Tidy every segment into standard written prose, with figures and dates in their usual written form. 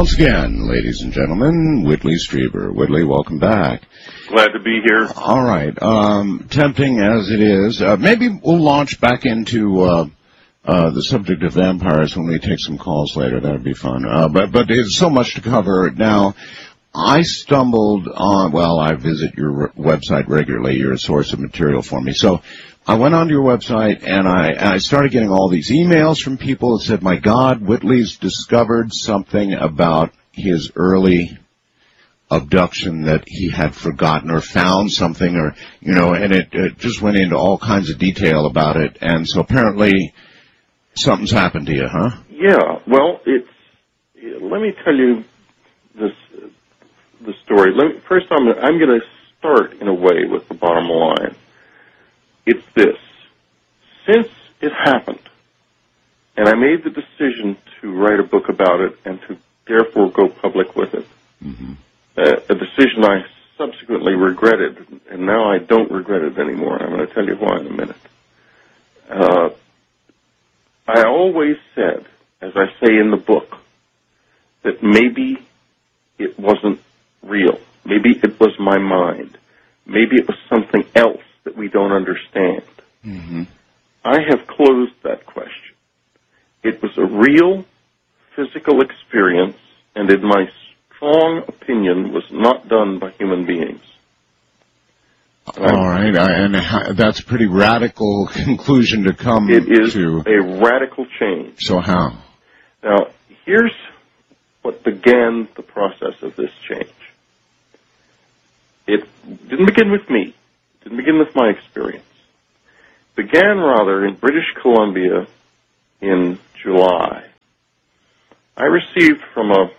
Once again, ladies and gentlemen, Whitley Strieber. Whitley, welcome back. Glad to be here. All right. Tempting as it is, maybe we'll launch back into the subject of vampires when we take some calls later. That would be fun. But there's so much to cover. Now, I stumbled on, I visit your website regularly. You're a source of material for me. So I went onto your website, and I started getting all these emails from people that said, my God, Whitley's discovered something about his early abduction that he had forgotten, or found something, or, and it just went into all kinds of detail about it. And so apparently something's happened to you, huh? Yeah, well, let me tell you the story. First, I'm going to start, in a way, with the bottom line. It's this. Since it happened, and I made the decision to write a book about it and to therefore go public with it, a decision I subsequently regretted, and now I don't regret it anymore. I'm going to tell you why in a minute. I always said, as I say in the book, that maybe it wasn't real. Maybe it was my mind. Maybe it was something else that we don't understand. I have closed that question. It was a real physical experience, and in my strong opinion, was not done by human beings. All right, and that's a pretty radical conclusion to come to. It is a radical change. So how? Now, here's what began the process of this change. It didn't begin with me. It didn't begin with my experience. It began, rather, in British Columbia in July. I received from a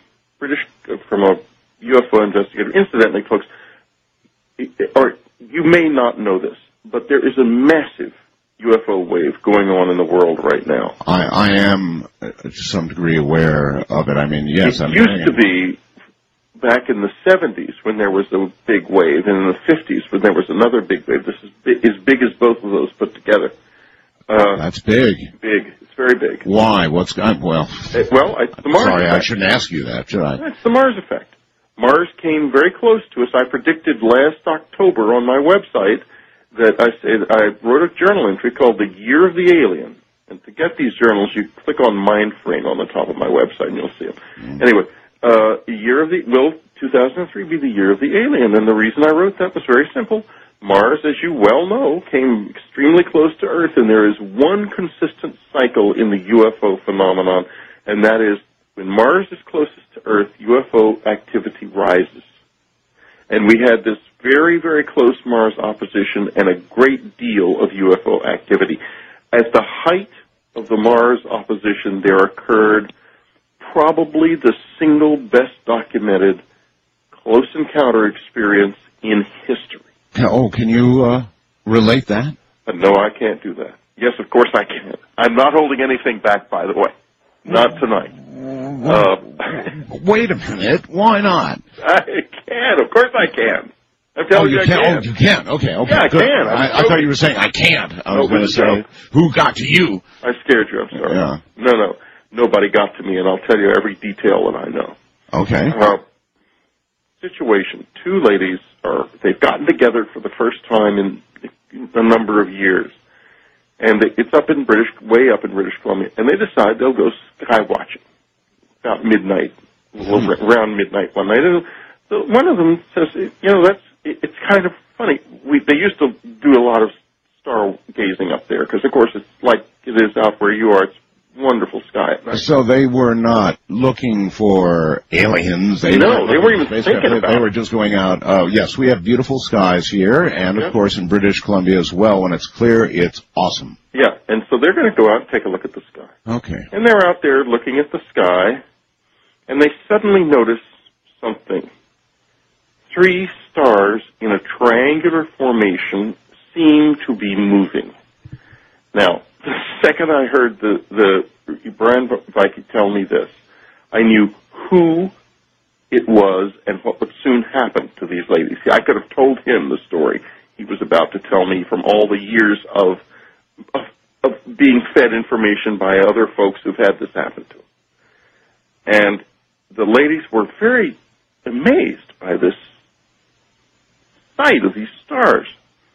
UFO investigator, incidentally, folks, or you may not know this, but there is a massive UFO wave going on in the world right now. I am, to some degree, aware of it. I mean, yes. It used to be back in the 70s when there was a big wave, and in the 50s when there was another big wave. This is as big as both of those put together. That's big. Big. It's very big. Why? It's the Mars Sorry, effect. I shouldn't ask you that, should I? It's the Mars effect. Mars came very close to us. I predicted last October on my website that I wrote a journal entry called The Year of the Alien. And to get these journals, you click on Mindframe on the top of my website and you'll see them. Anyway, 2003 be the year of the alien. And the reason I wrote that was very simple. Mars, as you well know, came extremely close to Earth, and there is one consistent cycle in the UFO phenomenon, and that is when Mars is closest to Earth, UFO activity rises. And we had this very, very close Mars opposition and a great deal of UFO activity. At the height of the Mars opposition, there occurred probably the single best documented close encounter experience in history. Oh, can you relate that? No, I can't do that. Yes, of course I can. I'm not holding anything back, by the way. Not tonight. Wait a minute. Why not? I can. Of course I can. I'm telling you I can. Oh, you can. Okay. Yeah, I good. can. I thought you were saying I can't. I was going to say, who got to you? I scared you. I'm sorry. Yeah. No. Nobody got to me, and I'll tell you every detail that I know. Okay. Situation. Two ladies they've gotten together for the first time in a number of years. And it's way up in British Columbia. And they decide they'll go sky watching about midnight, around midnight one night. And one of them says, it's kind of funny. They used to do a lot of stargazing up there because, of course, it's like it is out where you are. It's wonderful sky at night. So they were not looking for aliens. They weren't even thinking about it. They were just going out, yes, we have beautiful skies here, and, of course, in British Columbia as well. When it's clear, it's awesome. Yeah, and so they're going to go out and take a look at the sky. Okay. And they're out there looking at the sky, and they suddenly notice something. 3 stars in a triangular formation seem to be moving. Now, the second I heard the Brian Viking tell me this, I knew who it was and what would soon happen to these ladies. See, I could have told him the story he was about to tell me from all the years of being fed information by other folks who've had this happen to them. And the ladies were very amazed by this sight of these stars.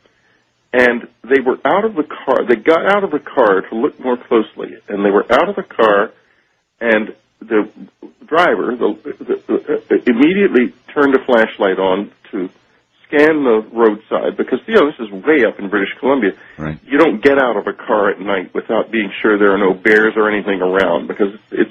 And they were out of the car. They got out of the car to look more closely, and they were out of the car, and the driver immediately turned a flashlight on to scan the roadside, because, this is way up in British Columbia. Right. You don't get out of a car at night without being sure there are no bears or anything around, because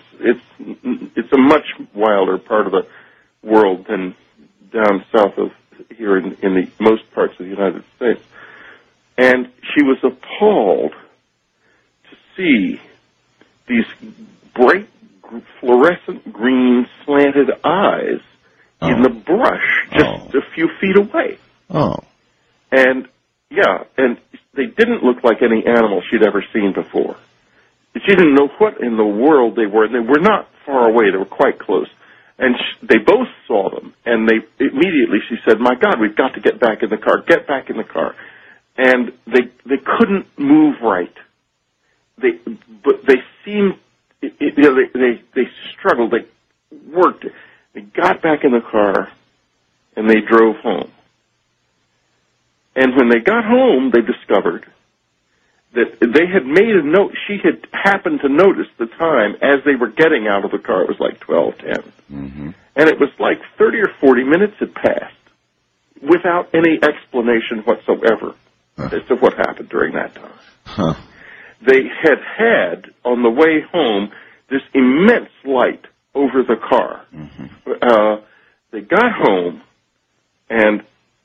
it's a much wilder part of the world than down south of here in the most parts of the United States. And she was appalled to see these bright fluorescent green slanted eyes in the brush just a few feet away. Oh. And, and they didn't look like any animal she'd ever seen before. She didn't know what in the world they were. They were not far away. They were quite close. And they both saw them, and immediately she said, "My God, we've got to get back in the car. Get back in the car." And they couldn't move right. But they seemed, they struggled. They worked. They got back in the car, and they drove home. And when they got home, they discovered that they had made a note. She had happened to notice the time as they were getting out of the car. It was like 12:10. Mm-hmm. And it was like 30 or 40 minutes had passed without any explanation whatsoever as to what happened during that time. Huh. They had, on the way home, this immense light over the car. Mm-hmm. They got home, and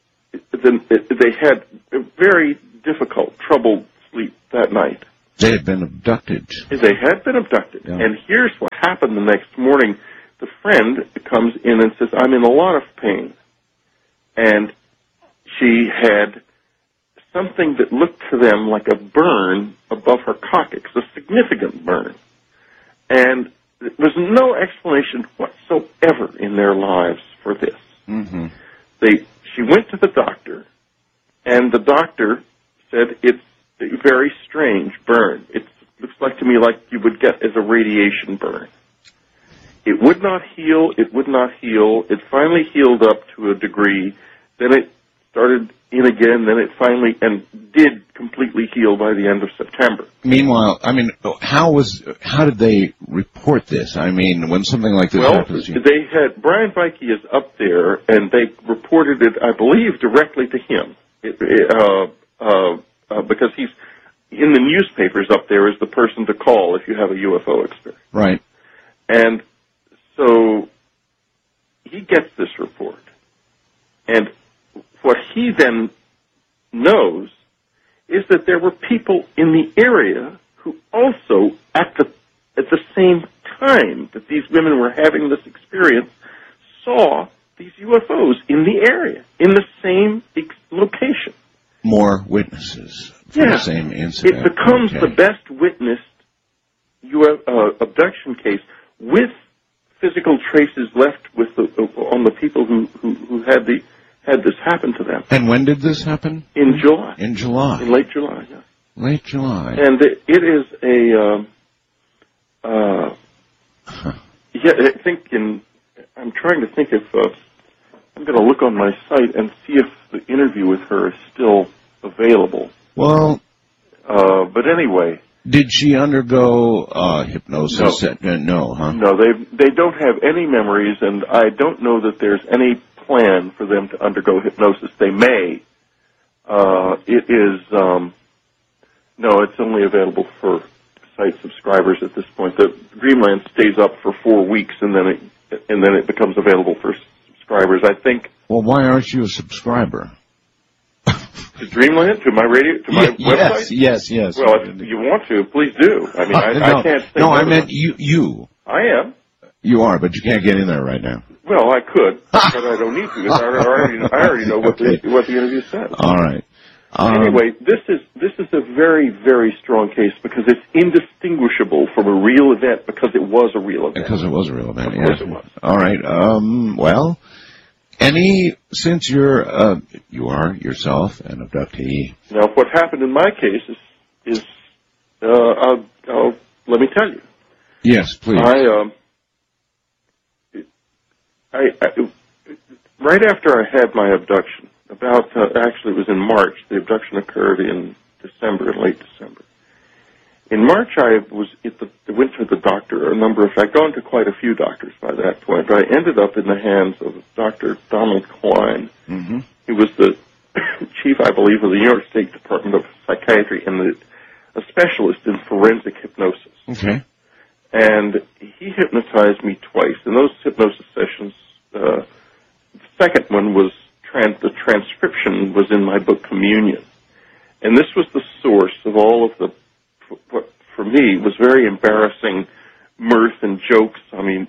they had a very difficult, troubled sleep that night. They had been abducted. They had been abducted. Yeah. And here's what happened the next morning. The friend comes in and says, "I'm in a lot of pain." And she had something that looked to them like a burn above her coccyx, a significant burn. And there was no explanation whatsoever in their lives for this. Mm-hmm. She went to the doctor, and the doctor said, "It's a very strange burn. It looks like to me like you would get as a radiation burn. It would not heal. It would not heal. It finally healed up to a degree. Then it started in again. Then it finally and did completely heal by the end of September." Meanwhile, I mean, how did they report this? I mean, when something like this happens, they had Brian Vicke is up there, and they reported it, I believe, directly to him. Because he's in the newspapers up there as the person to call if you have a UFO experience. Right. And so he gets this report. And what he then knows is that there were people in the area who also, at the same time that these women were having this experience, saw these UFOs in the area, in the same location. More witnesses for the same incident. It becomes the best witnessed abduction case with physical traces left on the people who had this happen to them. And when did this happen? In July. In July. In late July, yes. Late July. And it is I think I'm trying to think if I'm going to look on my site and see if the interview with her is still available. Well, but anyway. Did she undergo hypnosis? No. No, huh? No, they don't have any memories, and I don't know that there's any plan for them to undergo hypnosis. They may. It is no, it's only available for site subscribers at this point. The Dreamland stays up for 4 weeks, and then it becomes available for subscribers. I think. Well, why aren't you a subscriber? To Dreamland, to my website? Yes. Well, if you want to, please do. I mean, I can't say no, I meant you. I am. You are, but you can't get in there right now. Well, I could, but I don't need to. Because I already know what the interview says. All right. Anyway, this is a very, very strong case because it's indistinguishable from a real event because it was a real event. Because it was a real event, yes. Of course it was. All right. Well, since you are yourself an abductee. Now, what happened in my case is let me tell you. Yes, please. right after I had my abduction, actually it was in March. The abduction occurred in late December. In March, I went to the doctor. I'd gone to quite a few doctors by that point, but I ended up in the hands of Dr. Donald Klein. Mm-hmm. He was the chief, I believe, of the New York State Department of Psychiatry and a specialist in forensic hypnosis. Okay. And he hypnotized me twice. In those hypnosis sessions, the second one was the transcription was in my book Communion. And this was the source of all of what for me was very embarrassing mirth and jokes. I mean,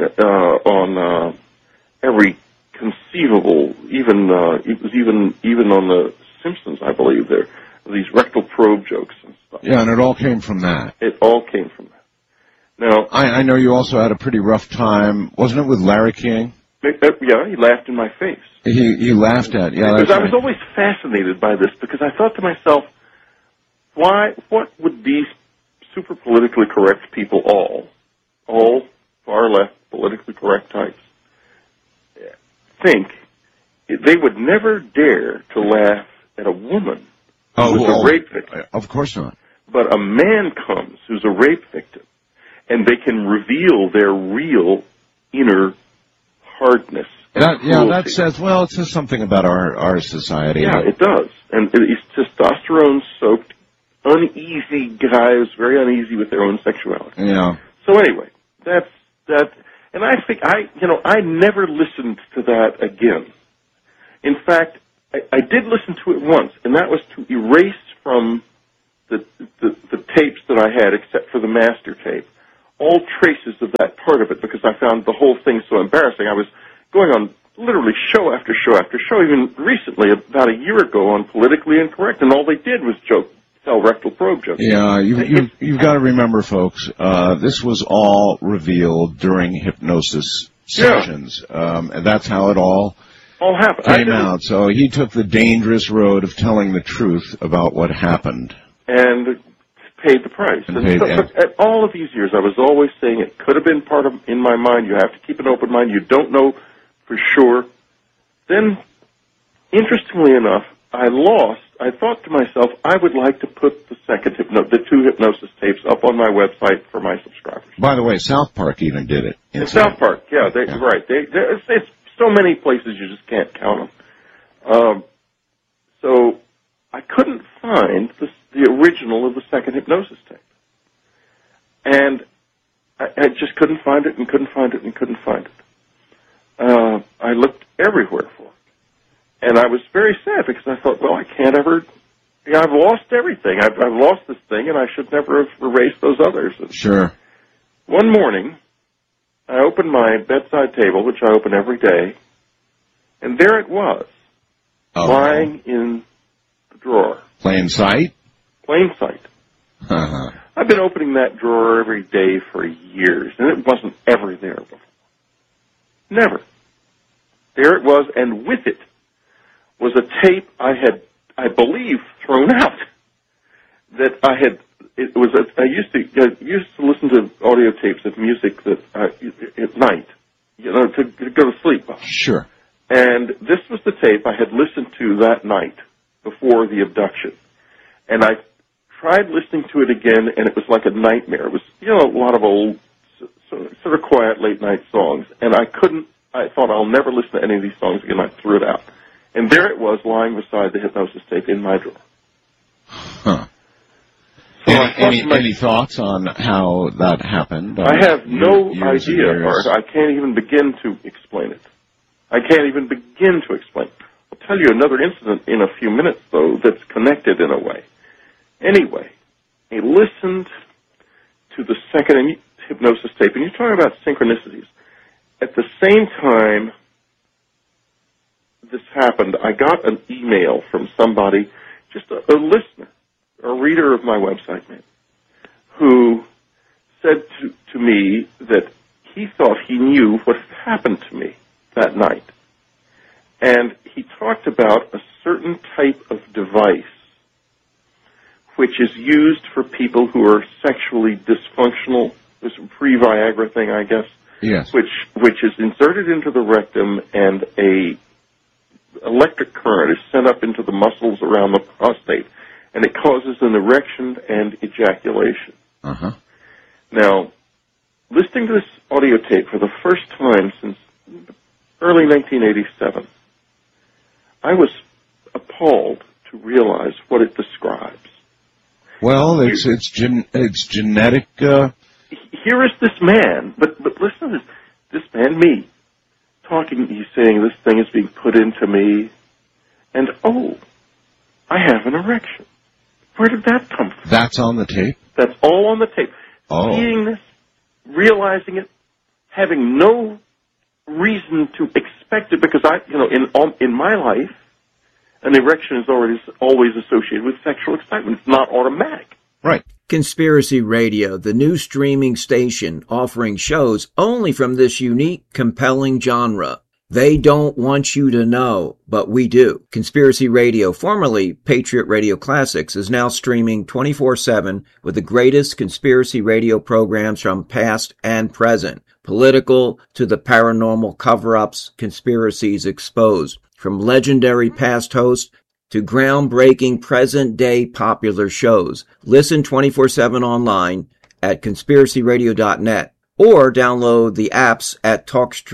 on every conceivable, it was even on the Simpsons, I believe, there these rectal probe jokes and stuff. Yeah, and it all came from that. It all came from that. Now, I know you also had a pretty rough time, wasn't it, with Larry King? Yeah, he laughed in my face. He laughed at, yeah. Because I was always fascinated by this, because I thought to myself, what would these super politically correct people, all far left politically correct types, think? They would never dare to laugh at a woman who was a rape victim. Of course not. But a man comes who's a rape victim, and they can reveal their real inner hardness. That says something about our society. Yeah, it does. And it's testosterone-soaked, uneasy guys, very uneasy with their own sexuality. Yeah. So anyway, that's that. And I think I never listened to that again. In fact, I did listen to it once, and that was to erase from the tapes that I had, except for the master tape, all traces of that part of it, because I found the whole thing so embarrassing. I was going on literally show after show after show, even recently, about a year ago, on Politically Incorrect, and all they did was tell rectal probe jokes. Yeah, you've got to remember, folks, this was all revealed during hypnosis sessions, and that's how it all happened. Came out. So he took the dangerous road of telling the truth about what happened. And paid the price. At all of these years, I was always saying it could have been part of, in my mind, you have to keep an open mind, you don't know for sure. Then, interestingly enough, I thought to myself, I would like to put the two hypnosis tapes up on my website for my subscribers. By the way, South Park even did it. In South Park, yeah. Right. It's so many places you just can't count them. So I couldn't find the original of the second hypnosis tape. And I just couldn't find it and couldn't find it and couldn't find it. I looked everywhere for it. And I was very sad because I thought, well, I can't ever... I've lost everything. I've lost this thing, and I should never have erased those others. Sure. One morning, I opened my bedside table, which I open every day, and there it was, lying in the drawer. Plain sight? Plain sight. Uh-huh. I've been opening that drawer every day for years, and it wasn't ever there before. Never. There it was, and with it was a tape I had, I believe, thrown out. That I had. I used to listen to audio tapes of music that at night, to go to sleep. Sure. And this was the tape I had listened to that night before the abduction, and I tried listening to it again, and it was like a nightmare. It was a lot of old, sort of quiet late night songs, and I couldn't. I thought I'll never listen to any of these songs again. I threw it out, and there it was lying beside the hypnosis tape in my drawer. Huh. So any thoughts on how that happened? I have no idea, Art. I can't even begin to explain it. I'll tell you another incident in a few minutes, though, that's connected in a way. Anyway, I listened to the second hypnosis tape, and you're talking about synchronicities. At the same time this happened, I got an email from somebody, just a listener, a reader of my website, who said to me that he thought he knew what had happened to me that night. And he talked about a certain type of device which is used for people who are sexually dysfunctional, this pre-Viagra thing, I guess, Yes. which is inserted into the rectum, and a electric current is sent up into the muscles around the prostate, and it causes an erection and ejaculation. Uh-huh. Now, listening to this audio tape for the first time since early 1987, I was appalled to realize what it describes. Well, it's genetic. Here is this man, but listen to this man, me, talking. He's saying this thing is being put into me, and I have an erection. Where did that come from? That's on the tape? That's all on the tape. Oh. Seeing this, realizing it, having no reason to expect it, because in my life, an erection is always associated with sexual excitement. It's not automatic. Right. Conspiracy Radio, the new streaming station offering shows only from this unique, compelling genre. They don't want you to know, but we do. Conspiracy Radio, formerly Patriot Radio Classics, is now streaming 24/7 with the greatest conspiracy radio programs from past and present. Political to the paranormal cover-ups, conspiracies exposed. From legendary past hosts to groundbreaking present-day popular shows. Listen 24/7 online at conspiracyradio.net or download the apps at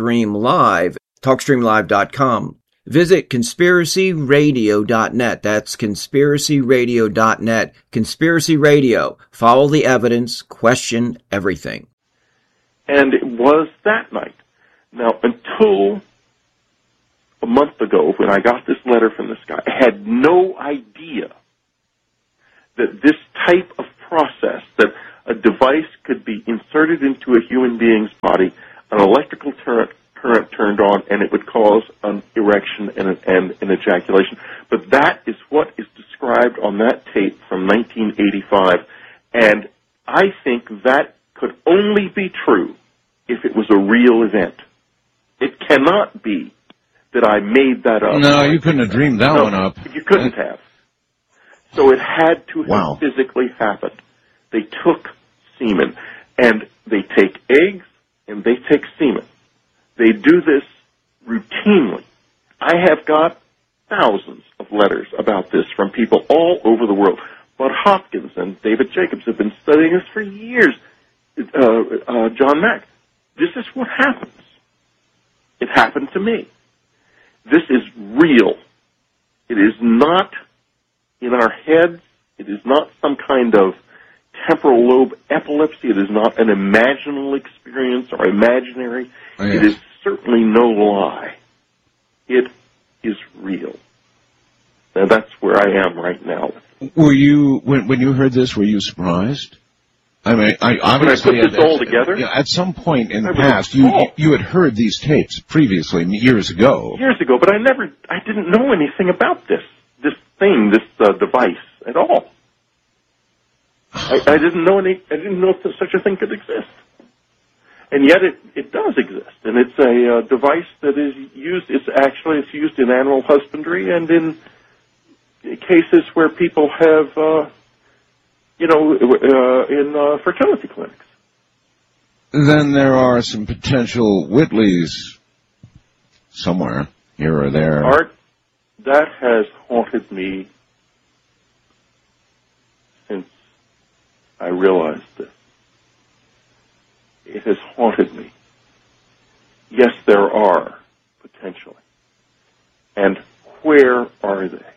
TalkStreamLive.com. Visit conspiracyradio.net. That's conspiracyradio.net. Conspiracy Radio. Follow the evidence. Question everything. And it was that night. Now, until a month ago, when I got this letter from this guy, I had no idea that this type of process, that a device could be inserted into a human being's body, an electrical current turned on, and it would cause an erection and an ejaculation. But that is what is described on that tape from 1985, and I think that could only be true if it was a real event. It cannot be that I made that up. No, you couldn't have dreamed that one up. You couldn't have. So it had to have physically happened. They took semen, and they take eggs, and they take semen. They do this routinely. I have got thousands of letters about this from people all over the world. Bud Hopkins and David Jacobs have been studying this for years. John Mack. This is what happens. It happened to me. This is real. It is not in our heads. It is not some kind of temporal lobe epilepsy. It is not an imaginal experience or imaginary. Oh, yes. It is certainly no lie. It is real. And that's where I am right now. Were you, when you heard this, were you surprised? I mean, obviously, when I put this all together? At some point in the past, you had heard these tapes previously, years ago. Years ago, but I didn't know anything about this device at all. I didn't know that such a thing could exist. And yet it does exist, and it's a device that is used. It's used in animal husbandry and in cases where people have, in fertility clinics. Then there are some potential Whitleys somewhere, here or there. Art, that has haunted me since I realized this. It has haunted me. Yes, there are, potentially. And where are they?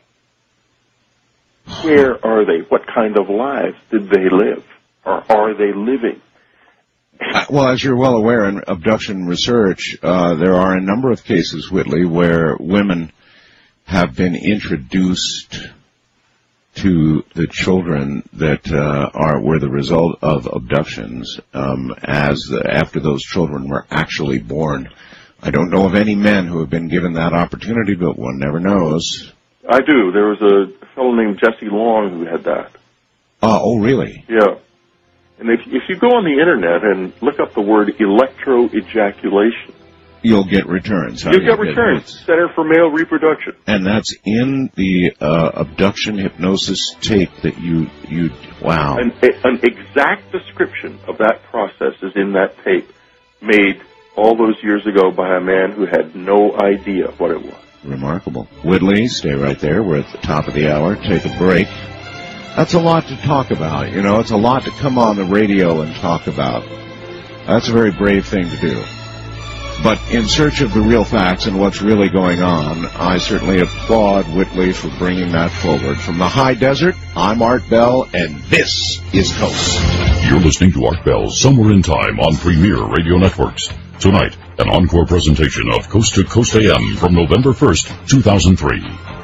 Where are they? What kind of lives did they live? Or are they living? Well, as you're well aware in abduction research, there are a number of cases, Whitley, where women have been introduced to the children that were the result of abductions after those children were actually born. I don't know of any men who have been given that opportunity, but one never knows. I do. There was a fellow named Jesse Long who had that. Oh, really? Yeah. And if you go on the Internet and look up the word electroejaculation, you'll get returns. You'll get returns. Center for Male Reproduction. And that's in the abduction hypnosis tape that you wow. An exact description of that process is in that tape, made all those years ago by a man who had no idea what it was. Remarkable. Whitley, stay right there. We're at the top of the hour. Take a break. That's a lot to talk about. You know, it's a lot to come on the radio and talk about. That's a very brave thing to do. But in search of the real facts and what's really going on, I certainly applaud Whitley for bringing that forward. From the high desert, I'm Art Bell, and this is Coast. You're listening to Art Bell's Somewhere in Time on Premier Radio Networks. Tonight, an encore presentation of Coast to Coast AM from November 1st, 2003.